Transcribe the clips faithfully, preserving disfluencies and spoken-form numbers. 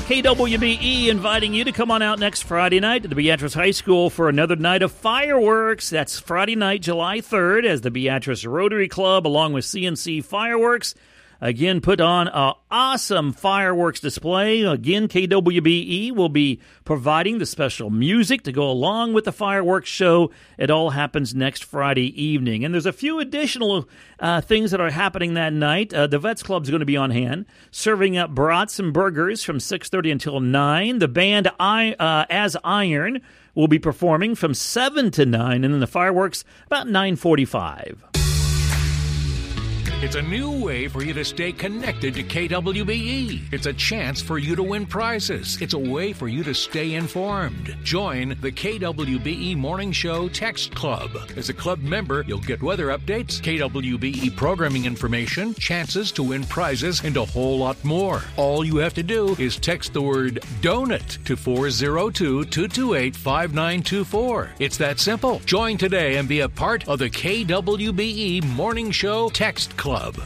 K W B E inviting you to come on out next Friday night to the Beatrice High School for another night of fireworks. That's Friday night, July third, as the Beatrice Rotary Club, along with C N C Fireworks, again put on an awesome fireworks display. Again, K W B E will be providing the special music to go along with the fireworks show. It all happens next Friday evening. And there's a few additional uh, things that are happening that night. Uh, the Vets Club is going to be on hand, serving up brats and burgers from six thirty until nine. The band I, uh, As Iron will be performing from seven to nine, and then the fireworks about nine forty-five. It's a new way for you to stay connected to K W B E. It's a chance for you to win prizes. It's a way for you to stay informed. Join the K W B E Morning Show Text Club. As a club member, you'll get weather updates, K W B E programming information, chances to win prizes, and a whole lot more. All you have to do is text the word DONUT to four oh two, two two eight, five nine two four. It's that simple. Join today and be a part of the K W B E Morning Show Text Club. Club.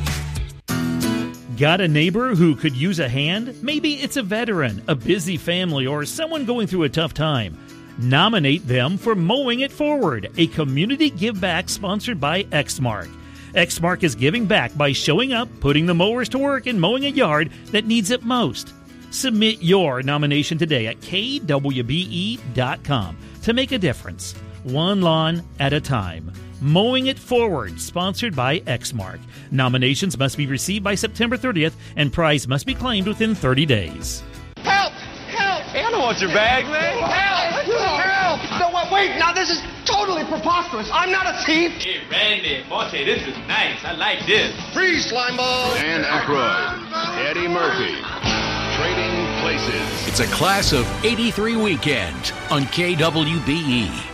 Got a neighbor who could use a hand? Maybe it's a veteran, a busy family, or someone going through a tough time. Nominate them for Mowing It Forward, a community give back sponsored by Exmark. Exmark is giving back by showing up, putting the mowers to work, and mowing a yard that needs it most. Submit your nomination today at K W B E dot com to make a difference, one lawn at a time. Mowing It Forward, sponsored by Exmark. Nominations must be received by September thirtieth, and prize must be claimed within thirty days. Help! Help! Hey, I don't want your bag, man. Help! Help! No, wait, wait, now this is totally preposterous. I'm not a thief. Hey, Randy, Monte, this is nice. I like this. Freeze, Slimeball. Dan Aykroyd, Eddie Murphy, Trading Places. It's a class of eighty-three weekend on K W B E.